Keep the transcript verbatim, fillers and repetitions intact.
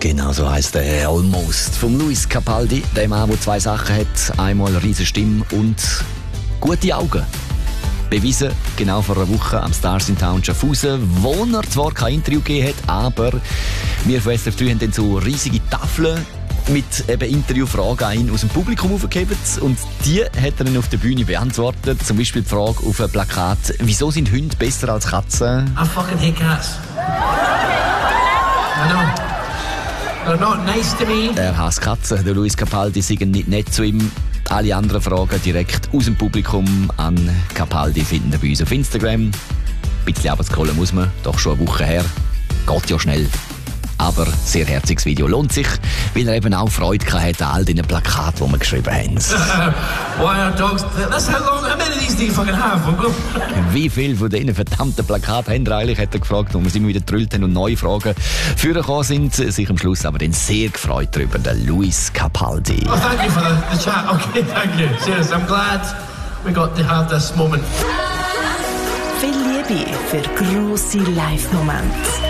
Genau so heisst der Almost vom Luis Capaldi, der Mann, der zwei Sachen hat. Einmal eine riesige Stimme und gute Augen. Bewiesen, genau vor einer Woche am Stars in Town Schaffhausen, wo er zwar kein Interview gegeben hat, aber wir von S R F drei haben dann so riesige Tafeln mit eben Interviewfragen aus dem Publikum aufgegeben und die hat er dann auf der Bühne beantwortet. Zum Beispiel die Frage auf einem Plakat: Wieso sind Hunde besser als Katzen? I fucking hate cats. I know. They're not nice to me. Er hasst Katzen. Der Luis Capaldi sagen nicht nett zu ihm. Alle anderen Fragen direkt aus dem Publikum an Capaldi finden wir bei uns auf Instagram. Ein bisschen abscrollen muss man, doch schon eine Woche her. Geht ja schnell. Aber sehr herziges Video. Lohnt sich, weil er eben auch Freude hatte an all diesen Plakaten, die wir geschrieben haben. Why are dogs... That's how long... How many of these do you fucking have? Wie viele von diesen verdammten Plakaten haben wir eigentlich, hat er gefragt, wo wir immer wieder gedrillt haben und neue Fragen vorgekommen sind. Sich am Schluss aber dann sehr gefreut darüber, der Luis Capaldi. Oh, thank you for the, the chat. Okay, thank you. Cheers. I'm glad we got to have this moment. Viel Liebe für grosse Live-Momente.